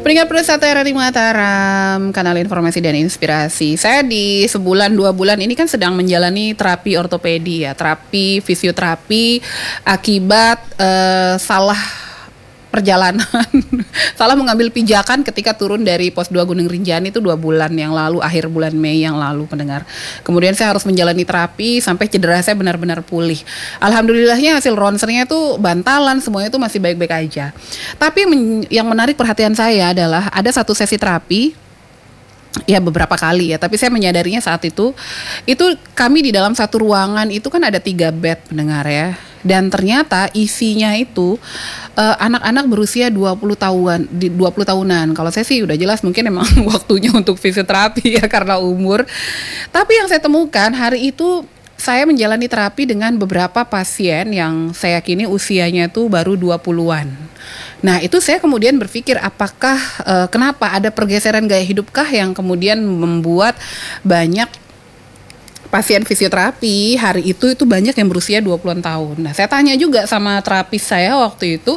Pendengar Persata RRI Mataram, kanal informasi dan inspirasi. Saya di sebulan 2 bulan ini kan sedang menjalani terapi ortopedi ya, terapi fisioterapi akibat salah perjalanan, salah mengambil pijakan ketika turun dari pos 2 Gunung Rinjani itu 2 bulan yang lalu, akhir bulan Mei yang lalu, pendengar. Kemudian saya harus menjalani terapi sampai cedera saya benar-benar pulih. Alhamdulillahnya hasil ronsennya itu bantalan, semuanya itu masih baik-baik aja. Tapi yang menarik perhatian saya adalah ada satu sesi terapi, ya beberapa kali ya, tapi saya menyadarinya saat itu kami di dalam satu ruangan itu kan ada 3 bed, pendengar ya. Dan ternyata isinya itu anak-anak berusia 20 tahunan. Kalau saya sih udah jelas mungkin emang waktunya untuk fisioterapi ya karena umur. Tapi yang saya temukan hari itu saya menjalani terapi dengan beberapa pasien yang saya yakini usianya tuh baru 20-an. Nah, itu saya kemudian berpikir apakah kenapa ada pergeseran gaya hidupkah yang kemudian membuat banyak pasien fisioterapi hari itu banyak yang berusia 20-an tahun. Nah, saya tanya juga sama terapis saya waktu itu,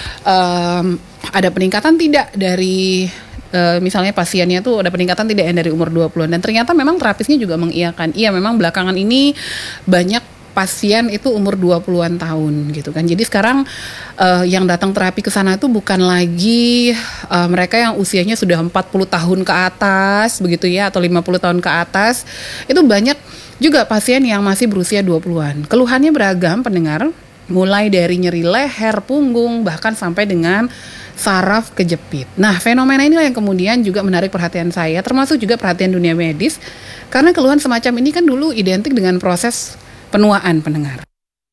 ada peningkatan tidak dari misalnya pasiennya tuh ada peningkatan tidak yang dari umur 20-an. Dan ternyata memang terapisnya juga mengiyakan. Iya, memang belakangan ini banyak pasien itu umur 20-an tahun gitu kan. Jadi sekarang yang datang terapi ke sana itu bukan lagi mereka yang usianya sudah 40 tahun ke atas begitu ya, atau 50 tahun ke atas. Itu banyak juga pasien yang masih berusia 20-an. Keluhannya beragam, pendengar, mulai dari nyeri leher, punggung, bahkan sampai dengan saraf kejepit. Nah, fenomena inilah yang kemudian juga menarik perhatian saya, termasuk juga perhatian dunia medis, karena keluhan semacam ini kan dulu identik dengan proses penuaan, pendengar.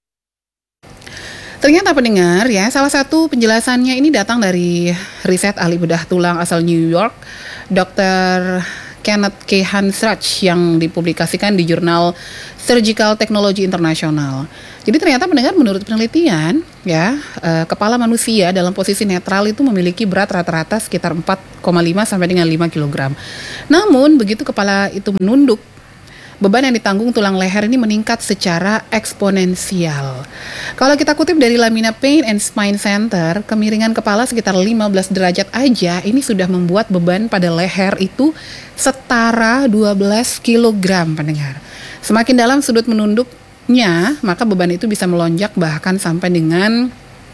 Ternyata pendengar ya, salah satu penjelasannya ini datang dari riset ahli bedah tulang asal New York, Dr. Kenneth K. Hansraj yang dipublikasikan di jurnal Surgical Technology International. Jadi ternyata pendengar, menurut penelitian ya, kepala manusia dalam posisi netral itu memiliki berat rata-rata sekitar 4,5 sampai dengan 5 kg. Namun begitu kepala itu menunduk, beban yang ditanggung tulang leher ini meningkat secara eksponensial. Kalau kita kutip dari Lamina Pain and Spine Center, kemiringan kepala sekitar 15 derajat aja ini sudah membuat beban pada leher itu setara 12 kg, pendengar. Semakin dalam sudut menunduknya, maka beban itu bisa melonjak bahkan sampai dengan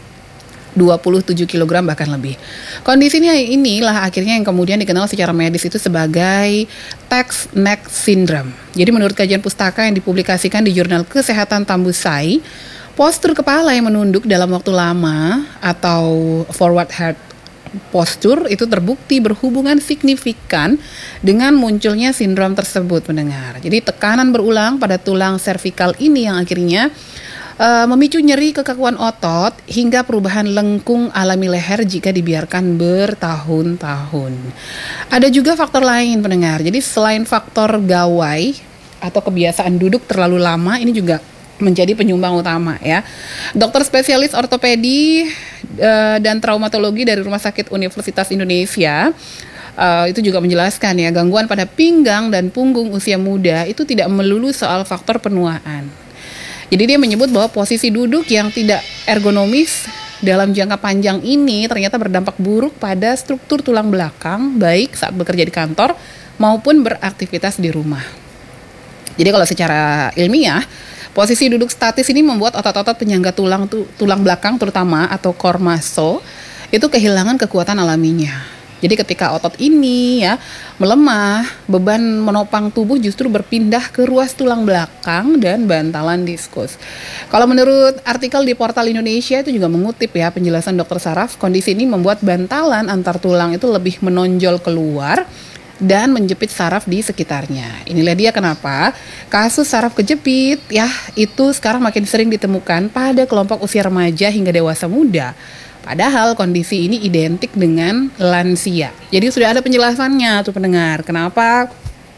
27 kg bahkan lebih. Kondisinya inilah akhirnya yang kemudian dikenal secara medis itu sebagai text neck syndrome. Jadi menurut kajian pustaka yang dipublikasikan di jurnal Kesehatan Tambusai, postur kepala yang menunduk dalam waktu lama atau forward head posture itu terbukti berhubungan signifikan dengan munculnya sindrom tersebut, pendengar. Jadi tekanan berulang pada tulang servikal ini yang akhirnya memicu nyeri kekakuan otot hingga perubahan lengkung alami leher jika dibiarkan bertahun-tahun. Ada juga faktor lain, pendengar. Jadi selain faktor gawai atau kebiasaan duduk terlalu lama, ini juga menjadi penyumbang utama ya. Dokter spesialis ortopedi dan traumatologi dari Rumah Sakit Universitas Indonesia itu juga menjelaskan ya, gangguan pada pinggang dan punggung usia muda itu tidak melulu soal faktor penuaan. Jadi dia menyebut bahwa posisi duduk yang tidak ergonomis dalam jangka panjang ini ternyata berdampak buruk pada struktur tulang belakang, baik saat bekerja di kantor maupun beraktivitas di rumah. Jadi kalau secara ilmiah, posisi duduk statis ini membuat otot-otot penyangga tulang belakang terutama atau core muscle itu kehilangan kekuatan alaminya. Jadi ketika otot ini ya melemah, beban menopang tubuh justru berpindah ke ruas tulang belakang dan bantalan diskus. Kalau menurut artikel di Portal Indonesia itu juga mengutip ya penjelasan Dr. Saraf, kondisi ini membuat bantalan antar tulang itu lebih menonjol keluar dan menjepit saraf di sekitarnya. Inilah dia kenapa kasus saraf kejepit ya itu sekarang makin sering ditemukan pada kelompok usia remaja hingga dewasa muda. Padahal kondisi ini identik dengan lansia. Jadi sudah ada penjelasannya tuh, pendengar. Kenapa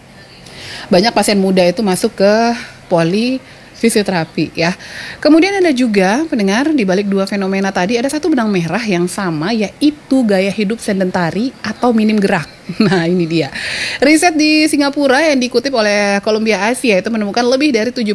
banyak pasien muda itu masuk ke poli fisioterapi ya. Kemudian ada juga, pendengar, di balik dua fenomena tadi ada satu benang merah yang sama, yaitu gaya hidup sedentari atau minim gerak. Nah, ini dia. Riset di Singapura yang dikutip oleh Columbia Asia itu menemukan lebih dari 70%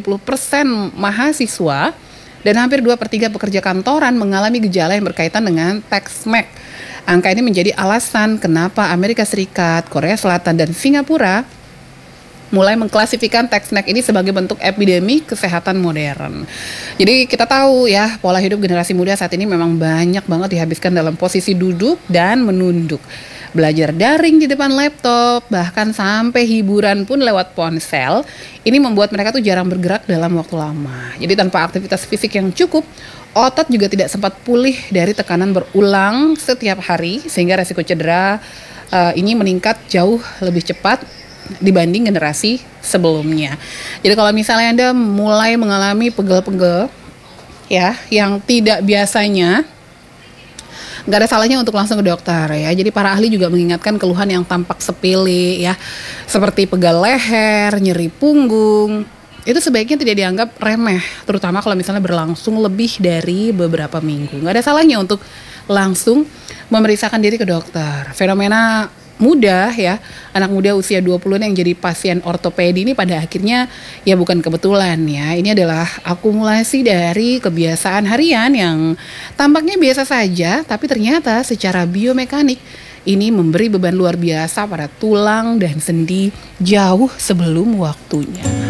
mahasiswa dan hampir 2/3 pekerja kantoran mengalami gejala yang berkaitan dengan text-neck Angka ini menjadi alasan kenapa Amerika Serikat, Korea Selatan, dan Singapura mulai mengklasifikasikan tech snack ini sebagai bentuk epidemi kesehatan modern. Jadi kita tahu ya, pola hidup generasi muda saat ini memang banyak banget dihabiskan dalam posisi duduk dan menunduk. Belajar daring di depan laptop, bahkan sampai hiburan pun lewat ponsel. Ini membuat mereka tuh jarang bergerak dalam waktu lama. Jadi tanpa aktivitas fisik yang cukup, otot juga tidak sempat pulih dari tekanan berulang setiap hari, sehingga resiko cedera ini meningkat jauh lebih cepat dibanding generasi sebelumnya. Jadi kalau misalnya Anda mulai mengalami pegel-pegel ya yang tidak biasanya, nggak ada salahnya untuk langsung ke dokter ya. Jadi para ahli juga mengingatkan keluhan yang tampak sepele ya, seperti pegal leher, nyeri punggung, itu sebaiknya tidak dianggap remeh, terutama kalau misalnya berlangsung lebih dari beberapa minggu. Nggak ada salahnya untuk langsung memeriksakan diri ke dokter. Fenomena muda ya, anak muda usia 20-an yang jadi pasien ortopedi ini pada akhirnya ya bukan kebetulan ya. Ini adalah akumulasi dari kebiasaan harian yang tampaknya biasa saja, tapi ternyata secara biomekanik ini memberi beban luar biasa pada tulang dan sendi jauh sebelum waktunya.